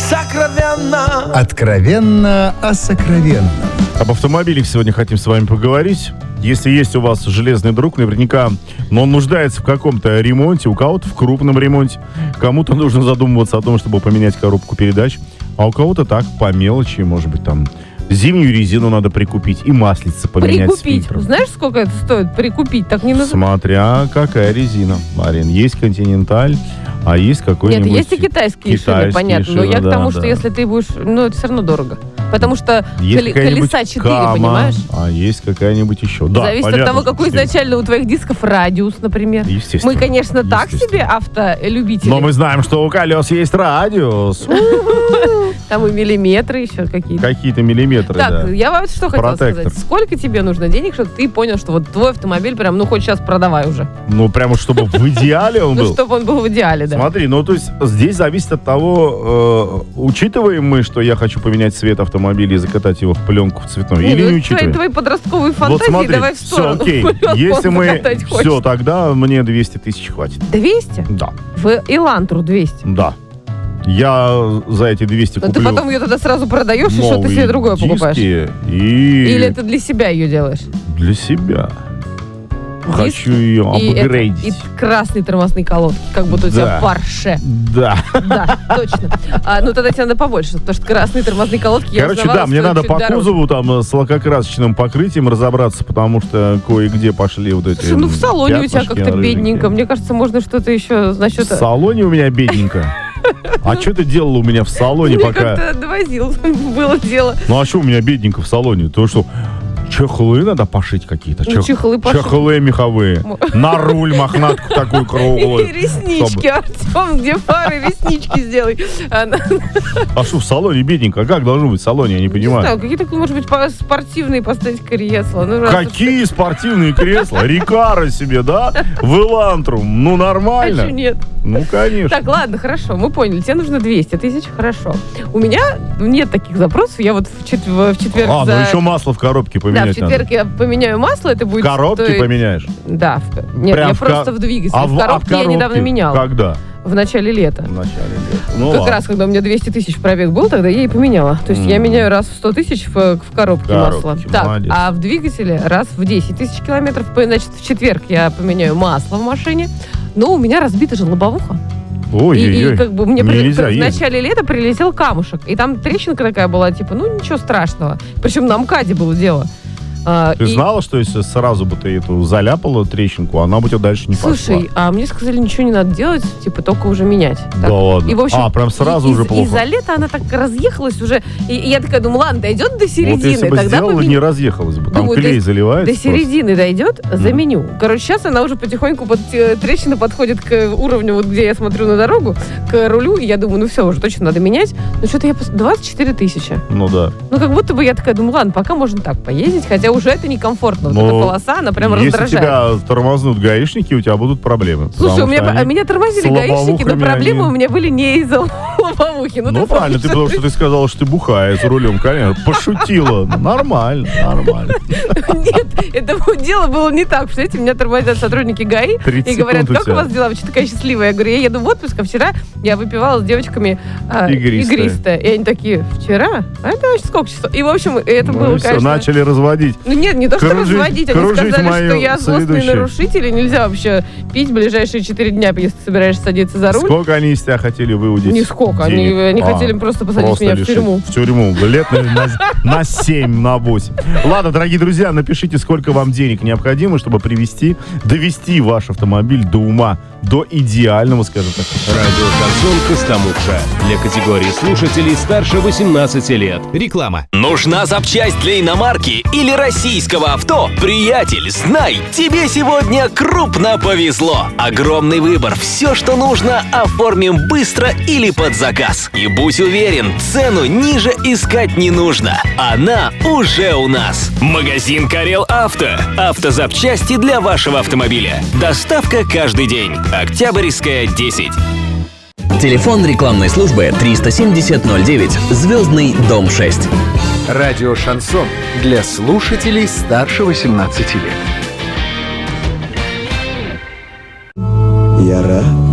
сокровенно. Откровенно о сокровенном. Об автомобилях сегодня хотим с вами поговорить. Если есть у вас железный друг, наверняка, но он нуждается в каком-то ремонте, у кого-то в крупном ремонте, кому-то нужно задумываться о том, чтобы поменять коробку передач, а у кого-то так, по мелочи, может быть, там, зимнюю резину надо прикупить и маслица поменять с Прикупить. фильтром. Знаешь, сколько это стоит? Прикупить. Так не нужно. Смотря какая резина, Марин. Есть «Континенталь», а есть какой-нибудь... Нет, есть и китайские шины, понятно. Но я к тому, что если ты будешь... Ну, это все равно дорого. Потому что есть колеса 4, Кама, понимаешь? А есть какая-нибудь еще. Да, зависит понятно, от того, какой 4. изначально у твоих дисков радиус, например. Естественно. Мы, конечно, так себе автолюбители. Но мы знаем, что у колес есть радиус. Там и миллиметры еще какие-то. Какие-то миллиметры, Так, да. я вот что хотела Протектор. сказать. Сколько тебе нужно денег, чтобы ты понял, что вот твой автомобиль прям, ну, хоть сейчас продавай уже. Ну, прямо чтобы в идеале он Ну, был. чтобы он был в идеале, да. Смотри, ну, то есть здесь зависит от того, учитываем мы, что я хочу поменять цвет автомобиля и закатать его в пленку в цветной, или не учитываем? Твои подростковые фантазии Вот смотри, давай в сторону. все, окей. Если мы... Закатать хочешь. Все, тогда мне 200 тысяч хватит. 200? Да, В Элантру 200. да. Я за эти 200 Но куплю ты потом ее тогда сразу продаешь, и что ты новые себе другое покупаешь? диски и Или ты для себя ее делаешь? для себя. Диски Хочу ее и апгрейдить. красные тормозные колодки, как будто у тебя Да. Порше. Да. Да, точно. Ну тогда тебе надо побольше, потому что красные тормозные колодки я Короче, узнавала, да, мне стоят надо чуть по дороже. кузову там с лакокрасочным покрытием разобраться, потому что кое-где пошли вот эти Слушай, ну в салоне у тебя пятнышки, как-то рыжики. бедненько. Мне кажется, можно что-то еще насчет... В салоне у меня бедненько. А что ты делала у меня в салоне Мне пока? как-то довозил, было дело. Ну а что у меня бедненько в салоне? То что, чехлы надо пошить какие-то? Ну, чехлы пошить. Чехлы меховые. На руль мохнатку такую круглую. И реснички, Артем, где фары, реснички сделай. А что в салоне бедненько? А как должно быть в салоне? Я не Не понимаю. знаю, какие-то, может быть, спортивные поставить кресла. Ну, раз Какие спортивные кресла? Рикаро себе, да? В Элантру. Ну, уж- А нормально. чё нет? Ну, конечно. Так, ладно, хорошо, мы поняли. Тебе нужно 200 тысяч, хорошо. У меня нет таких запросов. Я вот в четверг... Ну еще масло в коробке Да, в поменять четверг надо. я поменяю масло, это будет... В коробке стоить- поменяешь? Да. Нет, Прям я в просто в двигателе. А в коробке я недавно меняла. Когда? В начале лета. В начале лета. Ну, Как ладно. раз, когда у меня 200 тысяч пробег был, тогда я и поменяла. То есть я меняю раз в 100 тысяч в коробке масла. Коробке, Так, молодец. а в двигателе раз в 10 тысяч километров. Значит, в четверг я поменяю масло в машине. Но у меня разбита же лобовуха. Ой-ой-ой. И как бы мне Нельзя в ездить. начале лета прилетел камушек. И там трещинка такая была, типа, ну ничего страшного. Причем на МКАДе было дело. Ты знала, что если сразу бы ты эту заляпала трещинку, она бы у тебя дальше не пошла? Слушай, а мне сказали, ничего не надо делать, типа, только уже менять. Да Так. ладно. И, в общем, Прям сразу уже плохо. Из-за лета она так разъехалась уже. И я такая думаю, ладно, дойдет до середины, Вот если бы тогда сделала, поменяю. не разъехалась бы. Там Думаю, клей до заливается. До середины дойдет, заменю. Короче, сейчас она уже потихоньку трещина подходит к уровню, вот где я смотрю на дорогу, к рулю, и я думаю, ну все, уже точно надо менять. Но что-то я 24 тысячи. Ну да. Ну как будто бы я такая думаю, ладно, пока можно так поездить, хотя уже это некомфортно. Вот Но эта полоса, она прям если раздражает. тебя тормознут гаишники, у тебя будут проблемы. Слушай, Потому что они меня тормозили с гаишники, но лобовухами проблемы они- у меня были не из-за лобовухи. Ну, правильно, ты потому что ты сказала, что ты бухая за рулем, конечно. Пошутила. Нормально, нормально. Нет, это дело было не так. Представляете, меня тормозят сотрудники ГАИ 30 и говорят, секунд у как у тебя. вас дела? Вы что такая счастливая? Я говорю, я еду в отпуск, а вчера я выпивала с девочками Игристое. игристое. И они такие, вчера? А это вообще сколько часов? И, в общем, это Ну было, и все, конечно... начали разводить. Ну нет, не то, что Кружить- разводить. Они кружить сказали, мою что я злостный соведущую. нарушитель, и нельзя вообще пить ближайшие 4 дня, если ты собираешься садиться за руль. Сколько они из тебя хотели выудить? Нисколько. денег? Они хотели просто посадить меня в лишить. тюрьму. В тюрьму. Лет на 7, на 8. Ладно, дорогие друзья, напишите, сколько вам денег необходимо, чтобы довести ваш автомобиль до ума, до идеального, скажем так. Радио «Шансон Костомукша». Для категории слушателей старше 18 лет. Реклама. Нужна запчасть для иномарки или российского авто? Приятель, знай, тебе сегодня крупно повезло. Огромный выбор. Все, что нужно, оформим быстро или под заказ. И будь уверен, цену ниже искать не нужно. Она уже у нас. Магазин «Карел Авто». Автозапчасти для вашего автомобиля. Доставка каждый день. Октябрьская, 10. Телефон рекламной службы 370-09, Звездный дом 6. Радио «Шансон» для слушателей старше 18 лет. Я рад,